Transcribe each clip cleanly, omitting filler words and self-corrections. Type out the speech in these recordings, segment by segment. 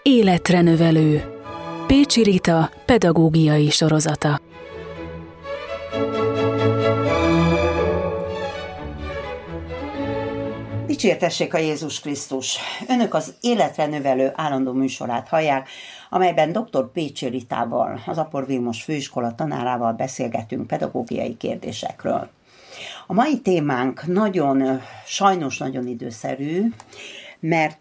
Életre növelő. Pécsi Rita pedagógiai sorozata. Dicsértessék a Jézus Krisztus! Önök az Életre növelő állandó műsorát hallják, amelyben dr. Pécsi Ritával, az Apor Vilmos főiskola tanárával beszélgetünk pedagógiai kérdésekről. A mai témánk sajnos nagyon időszerű, mert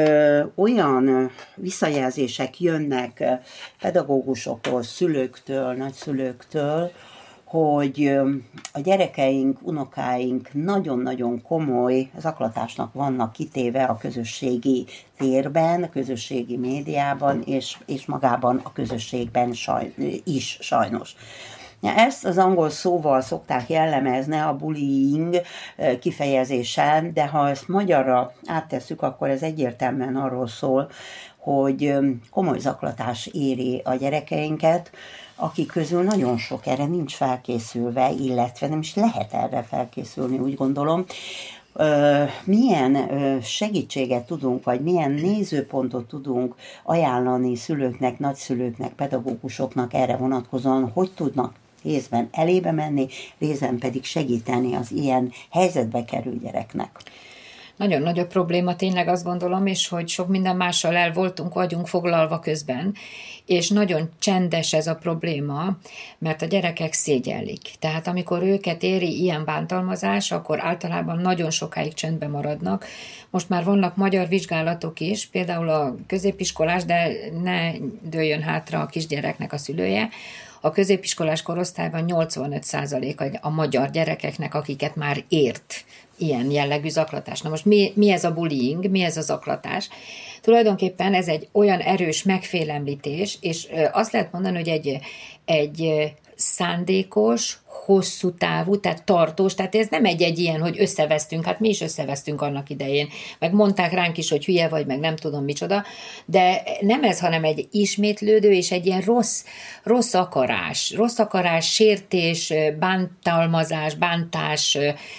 olyan visszajelzések jönnek pedagógusoktól, szülőktől, nagyszülőktől, hogy a gyerekeink, unokáink nagyon-nagyon komoly zaklatásnak vannak kitéve a közösségi térben, a közösségi médiában, és magában a közösségben is sajnos. Ezt az angol szóval szokták jellemezni, a bullying kifejezésen, de ha ezt magyarra áttesszük, akkor ez egyértelműen arról szól, hogy komoly zaklatás éri a gyerekeinket, akik közül nagyon sok erre nincs felkészülve, illetve nem is lehet erre felkészülni, úgy gondolom. Milyen segítséget tudunk, vagy milyen nézőpontot tudunk ajánlani szülőknek, nagyszülőknek, pedagógusoknak erre vonatkozóan, hogy tudnak részben elébe menni, részben pedig segíteni az ilyen helyzetbe kerül gyereknek. Nagyon nagy a probléma, tényleg azt gondolom, és hogy sok minden mással vagyunk foglalva közben, és nagyon csendes ez a probléma, mert a gyerekek szégyellik. Tehát amikor őket éri ilyen bántalmazás, akkor általában nagyon sokáig csendben maradnak. Most már vannak magyar vizsgálatok is, például a középiskolás, de ne dőljön hátra a kisgyereknek a szülője, a középiskolás korosztályban 85% a magyar gyerekeknek, akiket már ért ilyen jellegű zaklatás. Na most mi ez a bullying, mi ez a zaklatás? Tulajdonképpen ez egy olyan erős megfélemlítés, és azt lehet mondani, hogy egy szándékos, hosszú távú, tehát tartós, tehát ez nem egy ilyen, hogy összevesztünk, hát mi is összevesztünk annak idején, meg mondták ránk is, hogy hülye vagy, meg nem tudom micsoda, de nem ez, hanem egy ismétlődő, és egy ilyen rossz akarás, sértés, bántalmazás, bántás,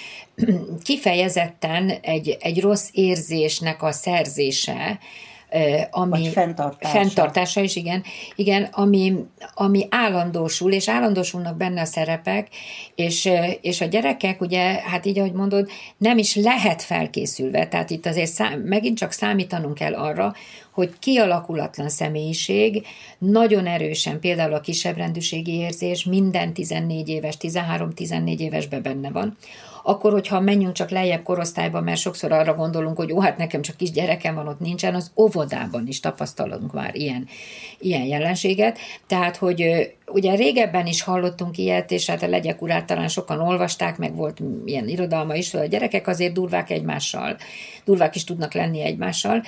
kifejezetten egy rossz érzésnek a szerzése, ami fenntartása is, igen, ami állandósul, és állandósulnak benne a szerepek, és a gyerekek, ugye, hát így, ahogy mondod, nem is lehet felkészülve, tehát itt azért megint csak számítanunk kell arra, hogy kialakulatlan személyiség, nagyon erősen például a kisebbrendűségi érzés minden 14 éves, 13-14 évesben benne van. Akkor, hogyha menjünk csak lejjebb korosztályba, mert sokszor arra gondolunk, hogy hát nekem csak kis gyerekem van, ott nincsen, az óvodában is tapasztalunk már ilyen jelenséget. Tehát, hogy ugye régebben is hallottunk ilyet, és hát a Legyek urát talán sokan olvasták, meg volt ilyen irodalma is, hogy a gyerekek azért durvák egymással, durvák is tudnak lenni egymással,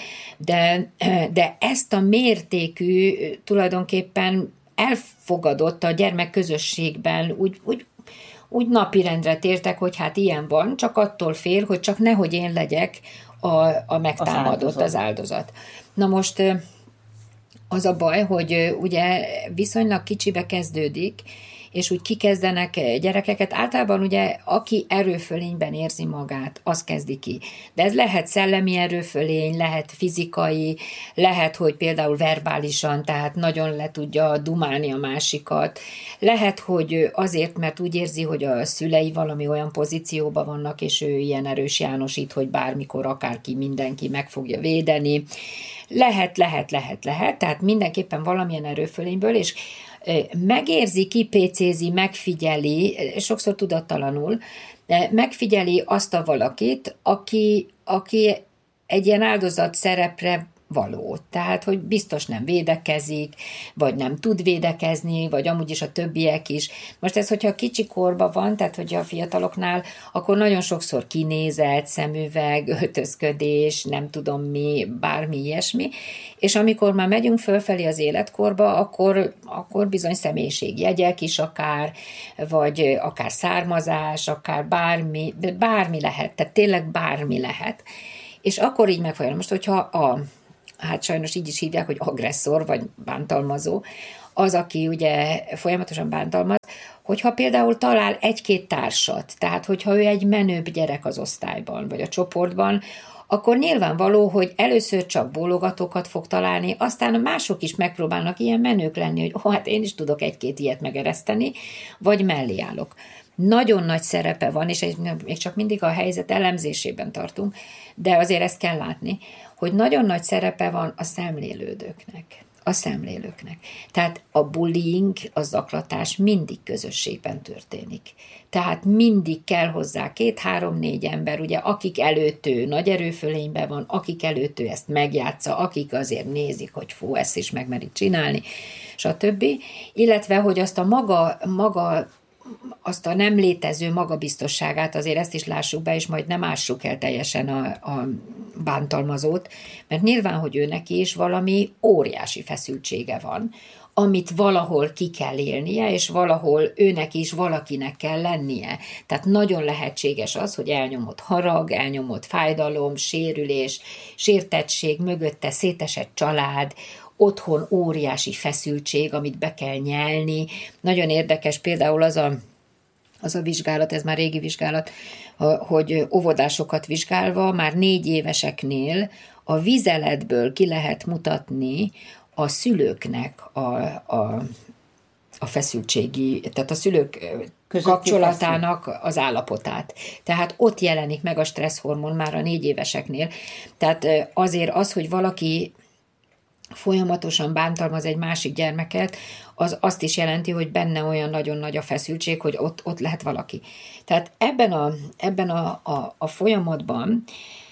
de ezt a mértékű tulajdonképpen elfogadott a gyermekközösségben úgy napirendre tértek, hogy hát ilyen van, csak attól fél, hogy csak nehogy én legyek a megtámadott, az áldozat. Na most az a baj, hogy ugye viszonylag kicsibe kezdődik, és úgy kikezdenek gyerekeket. Általában ugye, aki erőfölényben érzi magát, az kezdi ki. De ez lehet szellemi erőfölény, lehet fizikai, lehet, hogy például verbálisan, tehát nagyon le tudja dumálni a másikat. Lehet, hogy azért, mert úgy érzi, hogy a szülei valami olyan pozícióban vannak, és ő ilyen erős Jánosít, hogy bármikor akárki, mindenki meg fogja védeni. Lehet, tehát mindenképpen valamilyen erőfölényből, és megérzi, kipécézi, megfigyeli, sokszor tudattalanul, megfigyeli azt a valakit, aki egy ilyen áldozat szerepre való. Tehát, hogy biztos nem védekezik, vagy nem tud védekezni, vagy amúgy is a többiek is. Most ez, hogyha kicsi korban van, tehát, hogyha a fiataloknál, akkor nagyon sokszor kinézet, szemüveg, öltözködés, nem tudom mi, bármi ilyesmi, és amikor már megyünk fölfelé az életkorba, akkor bizony személyiségjegyek is akár, vagy akár származás, akár bármi lehet, tehát tényleg bármi lehet. És akkor így megfogja. Most, hogyha hát sajnos így is hívják, hogy agresszor, vagy bántalmazó, az, aki ugye folyamatosan bántalmaz, hogyha például talál egy-két társat, tehát hogyha ő egy menőbb gyerek az osztályban, vagy a csoportban, akkor nyilvánvaló, hogy először csak bólogatókat fog találni, aztán mások is megpróbálnak ilyen menők lenni, hogy hát én is tudok egy-két ilyet megereszteni, vagy mellé állok. Nagyon nagy szerepe van, és még csak mindig a helyzet elemzésében tartunk, de azért ezt kell látni, hogy nagyon nagy szerepe van a szemlélődőknek. Tehát a bullying, a zaklatás mindig közösségben történik. Tehát mindig kell hozzá 2, 3, 4 ember, ugye, akik előtt ő nagy erőfölényben van, akik előtt ő ezt megjátsza, akik azért nézik, hogy fú, ezt is megmerik csinálni, stb. Illetve, hogy azt a maga azt a nem létező magabiztosságát, azért ezt is lássuk be, és majd nem ássuk el teljesen a bántalmazót, mert nyilván, hogy őnek is valami óriási feszültsége van, amit valahol ki kell élnie, és valahol őnek is valakinek kell lennie. Tehát nagyon lehetséges az, hogy elnyomott harag, elnyomott fájdalom, sérülés, sértettség, mögötte szétesett család, otthon óriási feszültség, amit be kell nyelni. Nagyon érdekes például az a vizsgálat, ez már régi vizsgálat, hogy óvodásokat vizsgálva már 4 éveseknél a vizeletből ki lehet mutatni a szülőknek a feszültségi, tehát a szülők kapcsolatának az állapotát. Tehát ott jelenik meg a stresszhormon már a 4 éveseknél. Tehát azért az, hogy valaki folyamatosan bántalmaz egy másik gyermeket, az azt is jelenti, hogy benne olyan nagyon nagy a feszültség, hogy ott lehet valaki. Tehát ebben a folyamatban,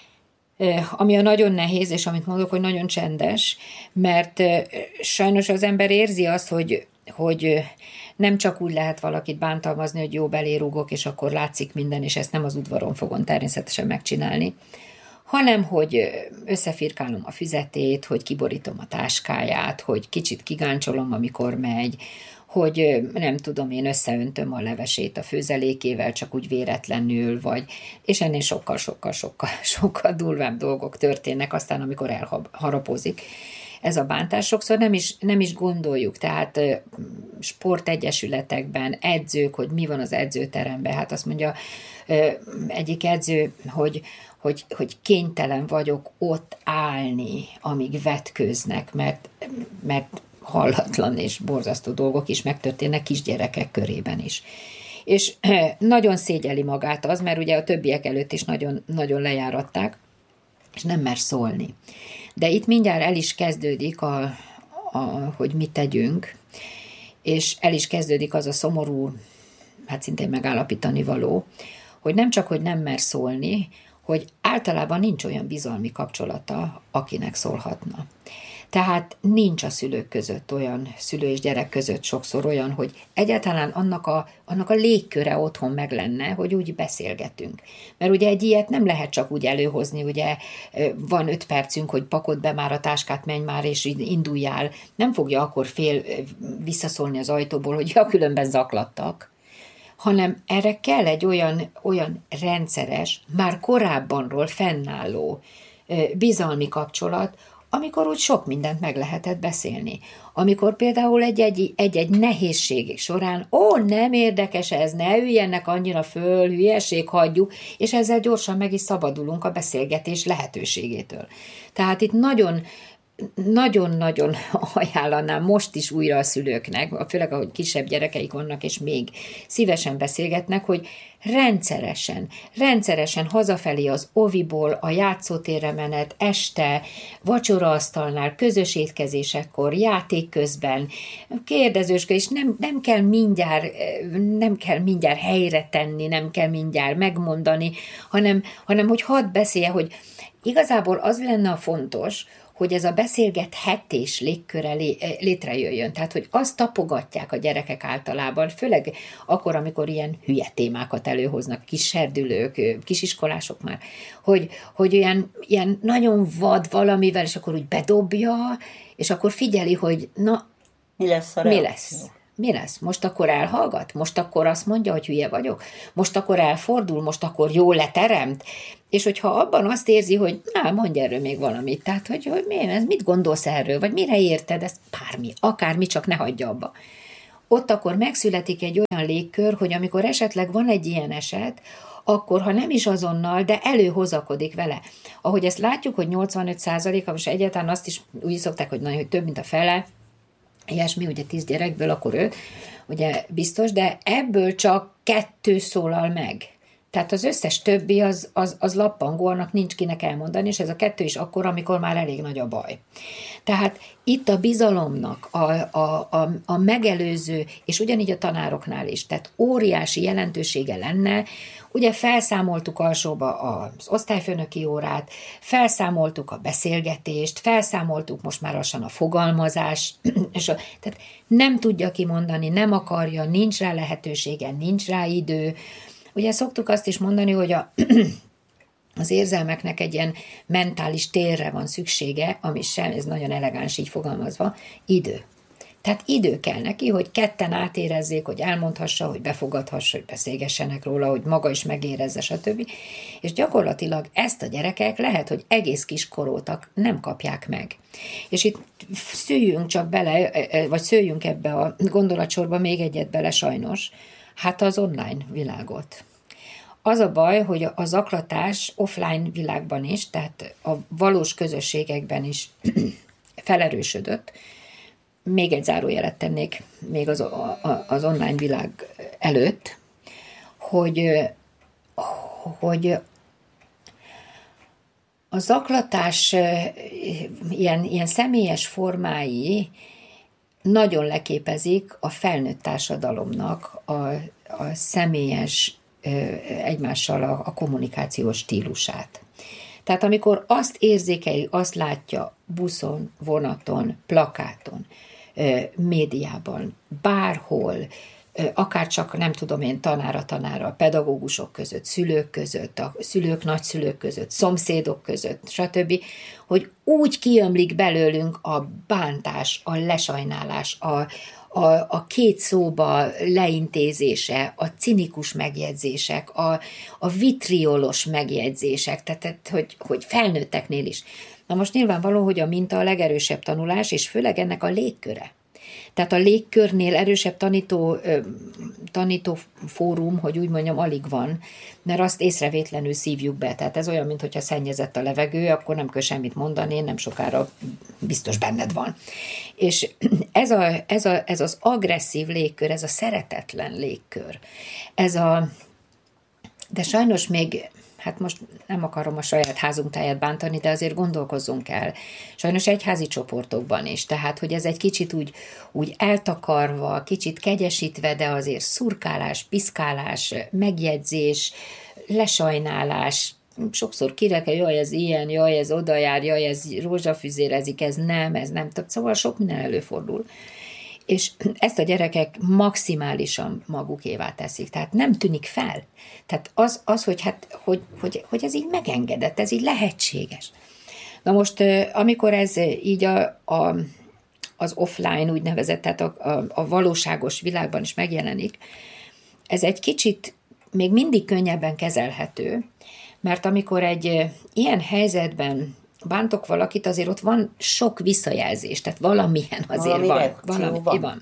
ami a nagyon nehéz, és amit mondok, hogy nagyon csendes, mert sajnos az ember érzi azt, hogy nem csak úgy lehet valakit bántalmazni, hogy jó, belérúgok, és akkor látszik minden, és ezt nem az udvaron fogom természetesen megcsinálni, hanem hogy összefirkálom a füzetét, hogy kiborítom a táskáját, hogy kicsit kigáncsolom, amikor megy, hogy nem tudom, én összeöntöm a levesét a főzelékével, csak úgy véletlenül, és ennél sokkal durvább dolgok történnek aztán, amikor elharapozik. Ez a bántás sokszor nem is gondoljuk, tehát sportegyesületekben, edzők, hogy mi van az edzőteremben, hát azt mondja egyik edző, hogy kénytelen vagyok ott állni, amíg vetkőznek, mert hallatlan és borzasztó dolgok is megtörténnek kisgyerekek körében is. És nagyon szégyeli magát az, mert ugye a többiek előtt is nagyon, nagyon lejáratták, és nem mer szólni. De itt mindjárt el is kezdődik, hogy mit tegyünk, és el is kezdődik az a szomorú, hát szintén megállapítani való, hogy nem csak, hogy nem mer szólni, hogy általában nincs olyan bizalmi kapcsolata, akinek szólhatna. Tehát nincs a szülők között olyan, szülő és gyerek között sokszor olyan, hogy egyáltalán annak a légköre otthon meg lenne, hogy úgy beszélgetünk. Mert ugye egy ilyet nem lehet csak úgy előhozni, ugye van 5 percünk, hogy pakold be már a táskát, menj már és induljál. Nem fogja akkor visszaszólni az ajtóból, hogy ja, különben zaklattak, hanem erre kell egy olyan rendszeres, már korábbanról fennálló bizalmi kapcsolat, amikor úgy sok mindent meg lehetett beszélni. Amikor például egy nehézség során, nem érdekes ez, ne üljenek annyira föl, hülyeség, hagyjuk, és ezzel gyorsan meg is szabadulunk a beszélgetés lehetőségétől. Tehát itt nagyon-nagyon ajánlanám most is újra a szülőknek, főleg ahogy kisebb gyerekeik vannak, és még szívesen beszélgetnek, hogy rendszeresen hazafelé az oviból, a játszótérre menet, este, vacsoraasztalnál, közös étkezésekkor, játék közben, kérdezősködés, és nem kell mindjárt helyre tenni, nem kell mindjárt megmondani, hanem hogy hadd beszélje, hogy igazából az lenne a fontos, hogy ez a beszélgethetés légköre létrejöjjön. Tehát, hogy azt tapogatják a gyerekek általában, főleg akkor, amikor ilyen hülye témákat előhoznak, kis serdülők, kisiskolások már, hogy ilyen nagyon vad valamivel, és akkor úgy bedobja, és akkor figyeli, hogy mi lesz? Most akkor elhallgat? Most akkor azt mondja, hogy hülye vagyok? Most akkor elfordul? Most akkor jól leteremt? És hogyha abban azt érzi, hogy mondj erről még valamit, tehát hogy mit gondolsz erről, vagy mire érted, ezt akármi, csak ne hagyja abba. Ott akkor megszületik egy olyan légkör, hogy amikor esetleg van egy ilyen eset, akkor ha nem is azonnal, de előhozakodik vele. Ahogy ezt látjuk, hogy 85%-a, most egyáltalán azt is úgy szokták, hogy több, mint a fele, ilyesmi, ugye 10 gyerekből, akkor 5, ugye biztos, de ebből csak 2 szólal meg. Tehát az összes többi az lappangó, annak nincs kinek elmondani, és ez a 2 is akkor, amikor már elég nagy a baj. Tehát itt a bizalomnak, a megelőző, és ugyanígy a tanároknál is, tehát óriási jelentősége lenne. Ugye felszámoltuk alsóba az osztályfőnöki órát, felszámoltuk a beszélgetést, felszámoltuk most már lassan a fogalmazás, tehát nem tudja kimondani, nem akarja, nincs rá lehetősége, nincs rá idő. Ugye szoktuk azt is mondani, hogy az érzelmeknek egy ilyen mentális térre van szüksége, ami sem, ez nagyon elegáns így fogalmazva, idő. Tehát idő kell neki, hogy ketten átérezzék, hogy elmondhassa, hogy befogadhassa, hogy beszélgessenek róla, hogy maga is megérezze, stb. És gyakorlatilag ezt a gyerekek lehet, hogy egész kiskorótak nem kapják meg. És itt szüljünk csak bele, vagy szőjünk ebbe a gondolatsorba még egyet bele sajnos, hát az online világot. Az a baj, hogy a zaklatás offline világban is, tehát a valós közösségekben is felerősödött. Még egy zárójelet tennék még az online világ előtt, hogy a zaklatás ilyen személyes formái nagyon leképezik a felnőtt társadalomnak a személyes egymással a kommunikációs stílusát. Tehát amikor azt érzékeli, azt látja buszon, vonaton, plakáton, médiában, bárhol, akár csak nem tudom én tanára, pedagógusok között, szülők között, a szülők, nagyszülők között, szomszédok között, stb., hogy úgy kiömlik belőlünk a bántás, a lesajnálás, a két szóba leintézése, a cinikus megjegyzések, a vitriolos megjegyzések, tehát hogy felnőtteknél is. Na most nyilvánvaló, hogy a minta a legerősebb tanulás, és főleg ennek a légköre. Tehát a légkörnél erősebb tanító fórum, hogy úgy mondjam, alig van, mert azt észrevétlenül szívjuk be. Tehát ez olyan, mintha szennyezett a levegő, akkor nem kell semmit mondani, nem sokára biztos benned van. És ez az agresszív légkör, ez a szeretetlen légkör, de sajnos még, hát most nem akarom a saját házunk táját bántani, de azért gondolkozzunk el. Sajnos egyházi csoportokban is, tehát, hogy ez egy kicsit úgy eltakarva, kicsit kegyesítve, de azért szurkálás, piszkálás, megjegyzés, lesajnálás, sokszor kirekel, jaj, ez ilyen, jaj, ez oda jár, jaj, ez rózsafüzérezik, ez nem, szóval sok minden előfordul. És ezt a gyerekek maximálisan magukévá teszik. Tehát nem tűnik fel. Tehát az hogy ez így megengedett, ez így lehetséges. Na most, amikor ez így az offline úgynevezett, tehát a valóságos világban is megjelenik, ez egy kicsit még mindig könnyebben kezelhető, mert amikor egy ilyen helyzetben bántok valakit, azért ott van sok visszajelzés, tehát valamilyen azért valami van.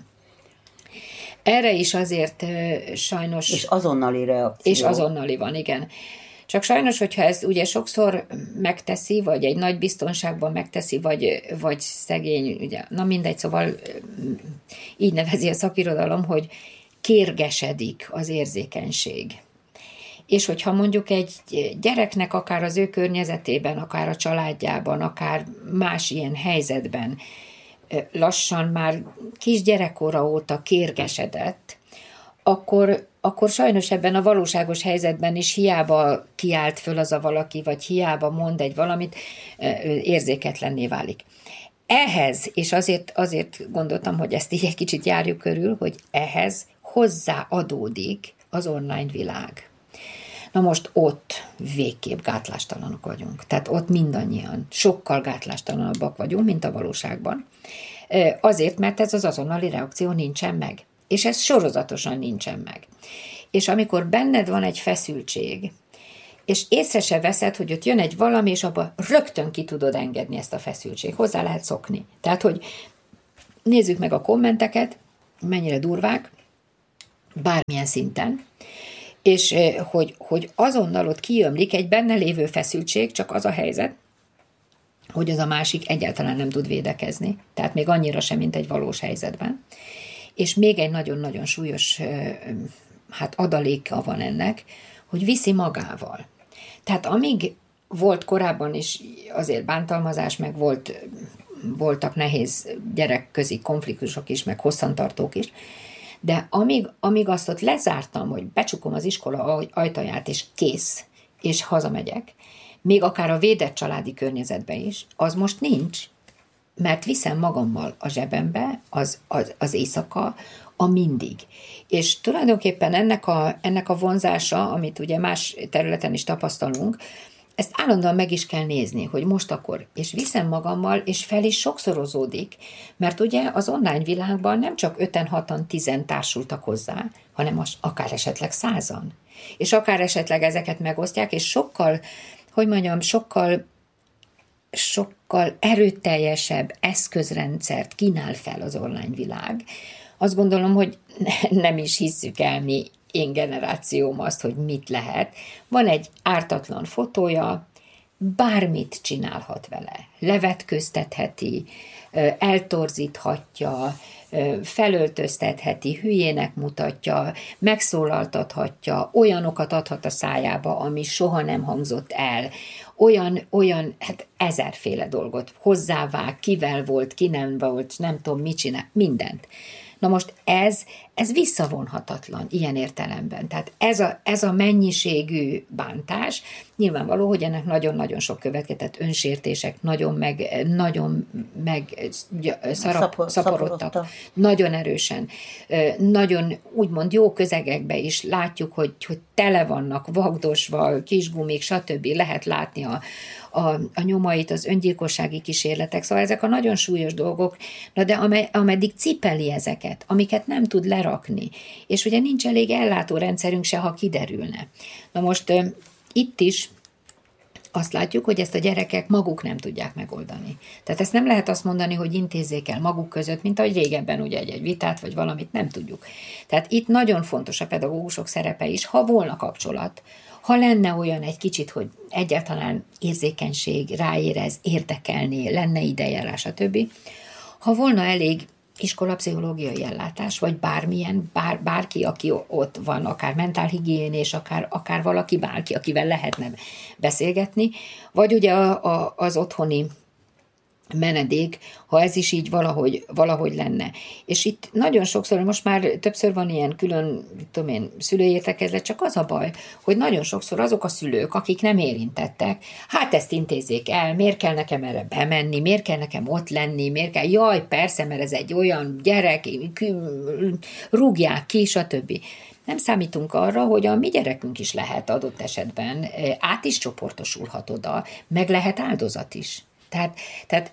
Erre is azért sajnos... És azonnali reakció. És azonnali van, igen. Csak sajnos, hogyha ez ugye sokszor megteszi, vagy egy nagy biztonságban megteszi, vagy szegény, ugye, na mindegy, szóval így nevezi a szakirodalom, hogy kérgesedik az érzékenység. És hogyha mondjuk egy gyereknek akár az ő környezetében, akár a családjában, akár más ilyen helyzetben lassan már kisgyerekkora óta kérgesedett, akkor sajnos ebben a valóságos helyzetben is hiába kiált föl az a valaki, vagy hiába mond egy valamit, érzéketlenné válik. Ehhez, és azért gondoltam, hogy ezt így egy kicsit járjuk körül, hogy ehhez hozzáadódik az online világ. Na most ott végképp gátlástalanok vagyunk. Tehát ott mindannyian sokkal gátlástalanabbak vagyunk, mint a valóságban. Azért, mert ez az azonnali reakció nincsen meg. És ez sorozatosan nincsen meg. És amikor benned van egy feszültség, és észre se veszed, hogy ott jön egy valami, és abban rögtön ki tudod engedni ezt a feszültség. Hozzá lehet szokni. Tehát, hogy nézzük meg a kommenteket, mennyire durvák, bármilyen szinten, és hogy azonnal ott kiömlik egy benne lévő feszültség, csak az a helyzet, hogy az a másik egyáltalán nem tud védekezni. Tehát még annyira sem, mint egy valós helyzetben. És még egy nagyon-nagyon súlyos adaléka van ennek, hogy viszi magával. Tehát amíg volt korábban is azért bántalmazás, meg voltak nehéz gyerekközi konfliktusok is, meg hosszantartók is, de amíg azt ott lezártam, hogy becsukom az iskola ajtaját, és kész, és hazamegyek, még akár a védett családi környezetben is, az most nincs, mert viszem magammal a zsebembe az éjszaka, a mindig. És tulajdonképpen ennek a vonzása, amit ugye más területen is tapasztalunk, ezt állandóan meg is kell nézni, hogy most akkor, és viszem magammal, és fel is sokszorozódik, mert ugye az online világban nem csak 5-en, 6-an, 10-en társultak hozzá, hanem akár esetleg 100-an. És akár esetleg ezeket megosztják, és sokkal erőteljesebb eszközrendszert kínál fel az online világ. Azt gondolom, hogy nem is hisszük el mi, én generációm azt, hogy mit lehet. Van egy ártatlan fotója, bármit csinálhat vele. Levetköztetheti, eltorzíthatja, felöltöztetheti, hülyének mutatja, megszólaltathatja, olyanokat adhat a szájába, ami soha nem hangzott el, olyan, hát ezerféle dolgot hozzávág, kivel volt, ki nem volt, nem tudom, mit csinál, mindent. Na most ez visszavonhatatlan ilyen értelemben. Tehát ez a mennyiségű bántás, nyilvánvaló, hogy ennek nagyon-nagyon sok következett önsértések, nagyon szaporodtak, nagyon erősen, nagyon úgymond jó közegekben is látjuk, hogy tele vannak vagdosva, kisgumik, stb. Lehet látni a nyomait, az öngyilkossági kísérletek, szóval ezek a nagyon súlyos dolgok, de ameddig cipeli ezeket, amiket nem tud lerakni, és ugye nincs elég ellátórendszerünk se, ha kiderülne. Na most itt is azt látjuk, hogy ezt a gyerekek maguk nem tudják megoldani. Tehát ezt nem lehet azt mondani, hogy intézzék el maguk között, mint ahogy régebben ugye egy vitát, vagy valamit nem tudjuk. Tehát itt nagyon fontos a pedagógusok szerepe is, ha volna kapcsolat, ha lenne olyan egy kicsit, hogy egyáltalán érzékenység, ráérez, érdekelné, lenne idejárás, stb. Ha volna elég iskolapszichológiai ellátás, vagy bármilyen, bárki, aki ott van, akár mentálhigiénés, akár valaki, bárki, akivel lehetne beszélgetni, vagy ugye az otthoni menedék, ha ez is így valahogy lenne. És itt nagyon sokszor, most már többször van ilyen külön, szülői értekezlet, csak az a baj, hogy nagyon sokszor azok a szülők, akik nem érintettek, hát ezt intézzék el, miért kell nekem erre bemenni, miért kell nekem ott lenni, miért kell, jaj, persze, mert ez egy olyan gyerek, rúgják ki, stb. Nem számítunk arra, hogy a mi gyerekünk is lehet adott esetben, át is csoportosulhat oda, meg lehet áldozat is. Tehát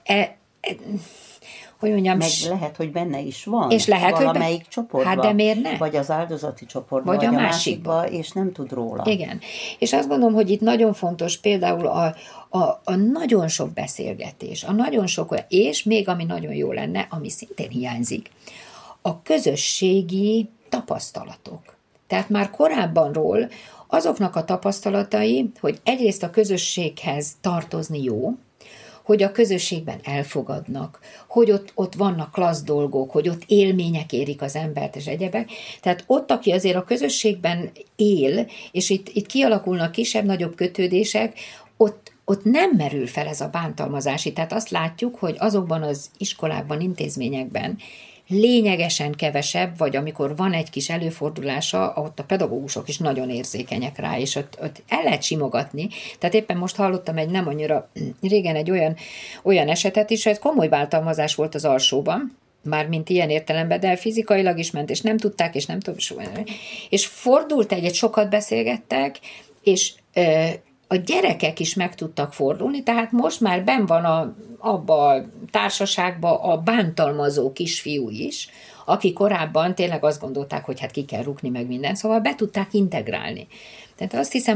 hogy mondjam... Meg lehet, hogy benne is van. És lehet, valamelyik csoportban. Hát de miért ne? Vagy az áldozati csoportban, vagy a másikba, és nem tud róla. Igen. És azt gondolom, hogy itt nagyon fontos például a nagyon sok beszélgetés, a nagyon sok, és még ami nagyon jó lenne, ami szintén hiányzik, a közösségi tapasztalatok. Tehát már korábbanról azoknak a tapasztalatai, hogy egyrészt a közösséghez tartozni jó, hogy a közösségben elfogadnak, hogy ott vannak klassz dolgok, hogy ott élmények érik az embert és egyebek. Tehát ott, aki azért a közösségben él, és itt kialakulnak kisebb-nagyobb kötődések, ott nem merül fel ez a bántalmazási. Tehát azt látjuk, hogy azokban az iskolákban, intézményekben lényegesen kevesebb, vagy amikor van egy kis előfordulása, ott a pedagógusok is nagyon érzékenyek rá, és ott el lehet simogatni. Tehát éppen most hallottam egy nem annyira régen egy olyan esetet is, hogy komoly bántalmazás volt az alsóban, mármint ilyen értelemben, de fizikailag is ment, és nem tudták, és nem tudom, és fordult egyet, sokat beszélgettek, és a gyerekek is meg tudtak fordulni, tehát most már benn van abba a társaságban a bántalmazó kisfiú is, aki korábban tényleg azt gondolták, hogy hát ki kell rúgni meg minden, szóval be tudták integrálni. Tehát azt hiszem,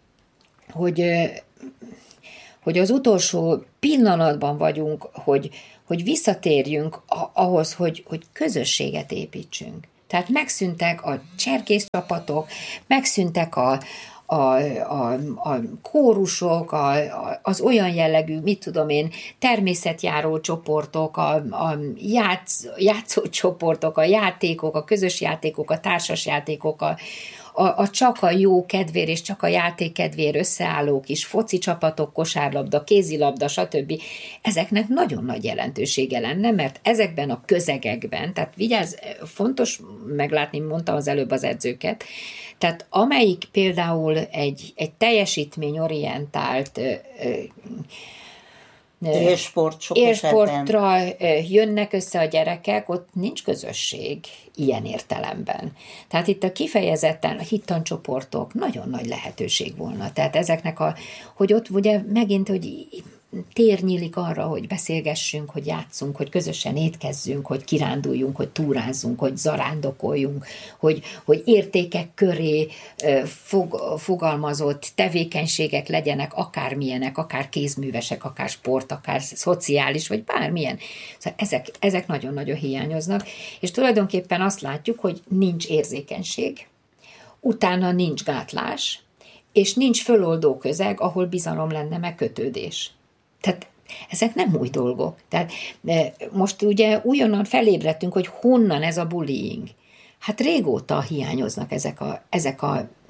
hogy az utolsó pillanatban vagyunk, hogy visszatérjünk ahhoz, hogy közösséget építsünk. Tehát megszűntek a cserkészcsapatok, megszűntek a kórusok, az olyan jellegű, mit tudom én, természetjáró csoportok, a játszócsoportok, a játékok, a közös játékok, a társas játékok, a csak a jó kedvér és csak a játék kedvér összeálló kis foci csapatok, kosárlabda, kézilabda, stb. Ezeknek nagyon nagy jelentősége lenne, mert ezekben a közegekben, tehát vigyázz, fontos meglátni, mondtam az előbb az edzőket, tehát amelyik például egy teljesítményorientált élsportra jönnek össze a gyerekek, ott nincs közösség ilyen értelemben. Tehát itt a kifejezetten a hittancsoportok nagyon nagy lehetőség volna. Tehát ezeknek hogy ott ugye megint, hogy tér nyílik arra, hogy beszélgessünk, hogy játszunk, hogy közösen étkezzünk, hogy kiránduljunk, hogy túrázzunk, hogy zarándokoljunk, hogy értékek köré fogalmazott tevékenységek legyenek, akármilyenek, akár kézművesek, akár sport, akár szociális, vagy bármilyen. Szóval ezek nagyon-nagyon hiányoznak, és tulajdonképpen azt látjuk, hogy nincs érzékenység, utána nincs gátlás, és nincs föloldó közeg, ahol bizalom lenne, meg kötődés. Tehát ezek nem új dolgok. Tehát most ugye újonnan felébredtünk, hogy honnan ez a bullying. Hát régóta hiányoznak ezek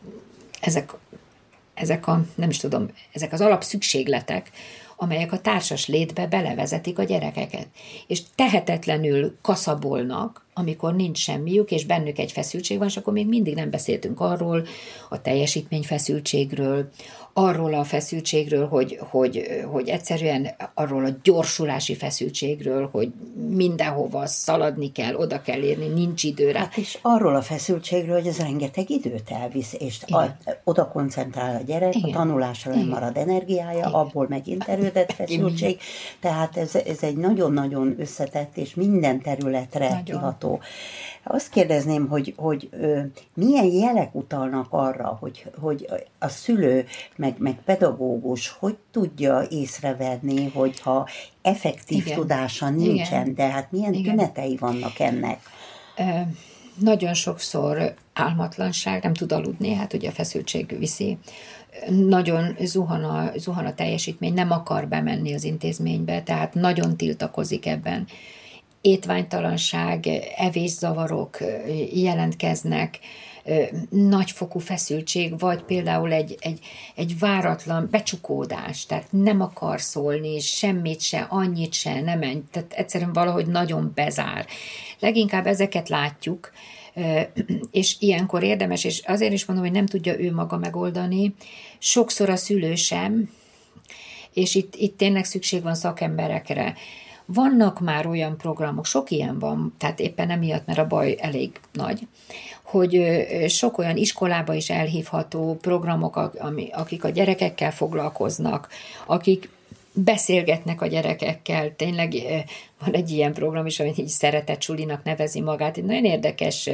az alapszükségletek, amelyek a társas létbe belevezetik a gyerekeket. És tehetetlenül kaszabolnak, amikor nincs semmiük, és bennük egy feszültség van, és akkor még mindig nem beszéltünk arról, a teljesítményfeszültségről, arról a feszültségről, hogy egyszerűen arról a gyorsulási feszültségről, hogy mindenhova szaladni kell, oda kell érni, nincs idő rá. Hát és arról a feszültségről, hogy ez rengeteg időt elvisz, és oda koncentrál a gyerek, igen, a tanulásra nem marad energiája, igen, abból megint erődet feszültség, igen, tehát ez egy nagyon-nagyon összetett és minden területre kiható. Azt kérdezném, hogy milyen jelek utalnak arra, hogy a szülő, meg pedagógus hogy tudja észrevenni, hogyha effektív, igen, tudása nincsen, igen, de hát milyen, igen, tünetei vannak ennek? Nagyon sokszor álmatlanság, nem tud aludni, hát ugye a feszültség viszi. Nagyon zuhan a teljesítmény, nem akar bemenni az intézménybe, tehát nagyon tiltakozik ebben. Étvágytalanság, evészavarok jelentkeznek, nagyfokú feszültség, vagy például egy váratlan becsukódás, tehát nem akar szólni, semmit se, annyit se, nem menj, tehát egyszerűen valahogy nagyon bezár. Leginkább ezeket látjuk, és ilyenkor érdemes, és azért is mondom, hogy nem tudja ő maga megoldani, sokszor a szülő sem, és itt tényleg szükség van szakemberekre. Vannak már olyan programok, sok ilyen van, tehát éppen emiatt, mert a baj elég nagy, hogy sok olyan iskolába is elhívható programok, akik a gyerekekkel foglalkoznak, akik beszélgetnek a gyerekekkel. Tényleg van egy ilyen program is, amit így szeretett sulinak nevezi magát. Egy nagyon érdekes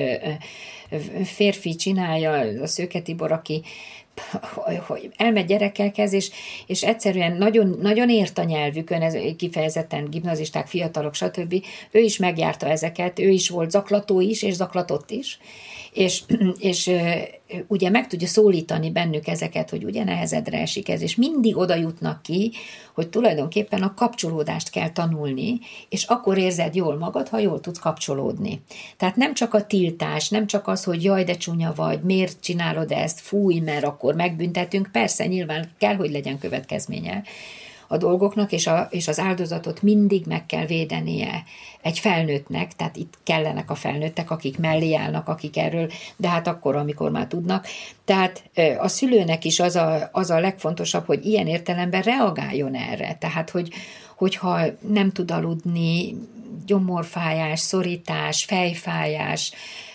férfi csinálja, a Szőke Tibor, aki hogy elmegy gyerekekhez, és egyszerűen nagyon, nagyon ért a nyelvükön, ez kifejezetten gimnazisták, fiatalok, stb. Ő is megjárta ezeket, ő is volt zaklató is, és zaklatott is, és ugye meg tudja szólítani bennük ezeket, hogy ugye nehezedre esik ez, és mindig oda jutnak ki, hogy tulajdonképpen a kapcsolódást kell tanulni, és akkor érzed jól magad, ha jól tudsz kapcsolódni. Tehát nem csak a tiltás, nem csak az, hogy jaj, de csúnya vagy, miért csinálod ezt, fúj, mert akkor megbüntetünk, persze nyilván kell, hogy legyen következménye a dolgoknak, és az áldozatot mindig meg kell védenie egy felnőttnek, tehát itt kellenek a felnőttek, akik mellé állnak, akik erről, de hát akkor, amikor már tudnak. Tehát a szülőnek is az a legfontosabb, hogy ilyen értelemben reagáljon erre. Tehát, hogyha nem tud aludni, gyomorfájás, szorítás, fejfájás,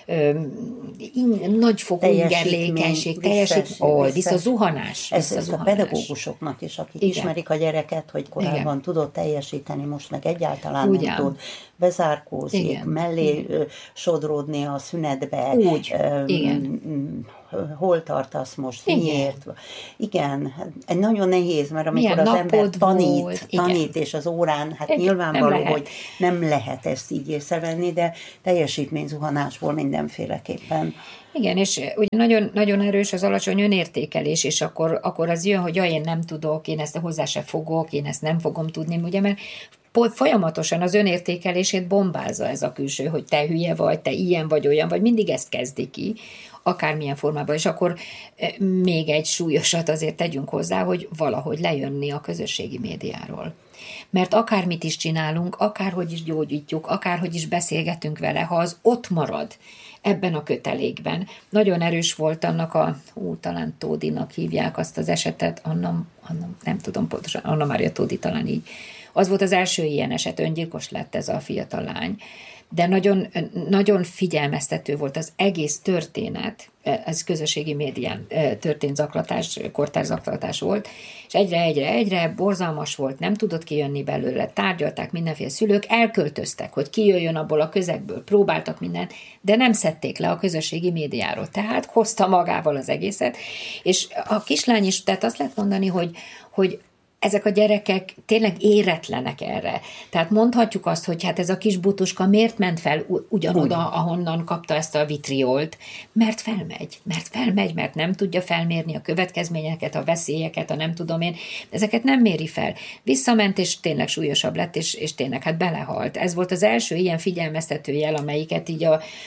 nagyfokú ingerlékenység, visszazuhanás. Ez a pedagógusoknak is, akik ismerik a gyereket, hogy korábban tudott teljesíteni, most meg egyáltalán nem tud, bezárkózik, mellé sodródni a szünetbe, hol tartasz most, miért? Igen, nagyon nehéz, mert amikor az ember tanít és az órán, hát nyilvánvaló, hogy nem lehet ezt így észrevenni, de teljesítményzuhanásból mindenféleképpen. Igen, és ugye nagyon, nagyon erős az alacsony önértékelés, és akkor az jön, hogy én nem tudok, én ezt hozzá se fogok, én ezt nem fogom tudni, ugye, mert folyamatosan az önértékelését bombázza ez a külső, hogy te hülye vagy, te ilyen vagy, olyan vagy, mindig ezt kezdi ki, akármilyen formában, és akkor még egy súlyosat azért tegyünk hozzá, hogy valahogy lejönni a közösségi médiáról. Mert akármit is csinálunk, akárhogy is gyógyítjuk, akárhogy is beszélgetünk vele, ha az ott marad ebben a kötelékben. Nagyon erős volt annak talán Tódinak hívják azt az esetet, Anna, nem tudom pontosan, Anna Mária Tódi talán így. Az volt az első ilyen eset, öngyilkos lett ez a fiatal lány. De nagyon, nagyon figyelmeztető volt az egész történet, ez közösségi médián történt zaklatás, kortárzaklatás volt, és egyre borzalmas volt, nem tudott kijönni belőle, tárgyalták mindenféle szülők, elköltöztek, hogy kijöjjön abból a közegből, próbáltak mindent, de nem szedték le a közösségi médiáról, tehát hozta magával az egészet, és a kislány is, tehát azt lehet mondani, hogy ezek a gyerekek tényleg éretlenek erre. Tehát mondhatjuk azt, hogy hát ez a kis butuska miért ment fel ugyanoda, ahonnan kapta ezt a vitriolt? Mert felmegy, mert nem tudja felmérni a következményeket, a veszélyeket, a nem tudom én. Ezeket nem méri fel. Visszament, és tényleg súlyosabb lett, és tényleg hát belehalt. Ez volt az első ilyen figyelmeztető jel, amelyiket így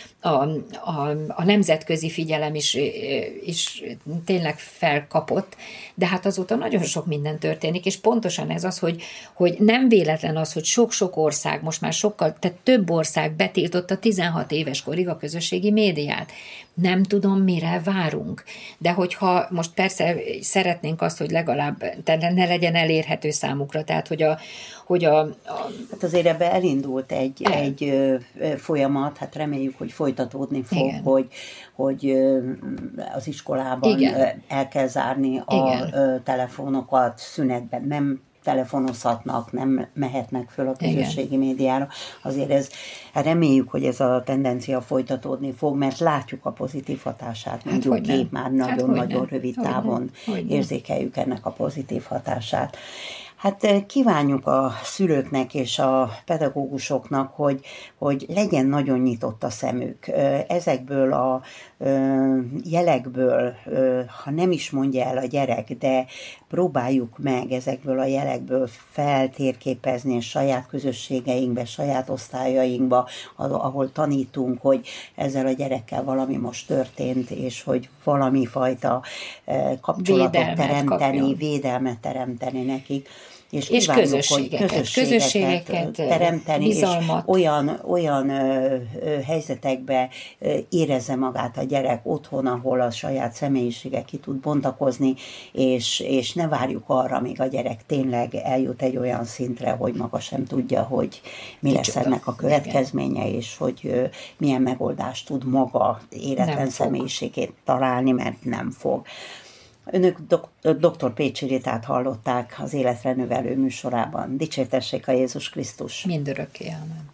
a nemzetközi figyelem is tényleg felkapott, de hát azóta nagyon sok minden történik, és pontosan ez az, hogy nem véletlen az, hogy sok-sok ország, most már sokkal, tehát több ország betiltotta 16 éves korig a közösségi médiát. Nem tudom, mire várunk. De hogyha most persze szeretnénk azt, hogy legalább ne legyen elérhető számukra, tehát Hát azért ebbe elindult egy folyamat, hát reméljük, hogy folytatódni fog, hogy az iskolában el kell zárni a telefonokat, szünetben nem telefonozhatnak, nem mehetnek föl a közösségi médiára. Azért reméljük, hogy ez a tendencia folytatódni fog, mert látjuk a pozitív hatását, mondjuk már nagyon-nagyon rövid távon érzékeljük ennek a pozitív hatását. Hát kívánjuk a szülőknek és a pedagógusoknak, hogy legyen nagyon nyitott a szemük. Ezekből a jelekből, ha nem is mondja el a gyerek, de próbáljuk meg ezekből a jelekből feltérképezni saját közösségeinkbe, saját osztályainkba, ahol tanítunk, hogy ezzel a gyerekkel valami most történt, és hogy valami fajta kapcsolatot teremteni, védelmet teremteni nekik. És közösségeket teremteni, bizalmat. És olyan helyzetekbe érezze magát a gyerek otthon, ahol a saját személyisége ki tud bontakozni, és ne várjuk arra, míg a gyerek tényleg eljut egy olyan szintre, hogy maga sem tudja, hogy mi lesz ennek a következménye, és hogy milyen megoldást tud maga éretlen személyiségét találni, mert nem fog. Önök dr. Pécsi Ritát hallották az Életre Növelő műsorában. Dicsértessék a Jézus Krisztus! Mindörökké, amen.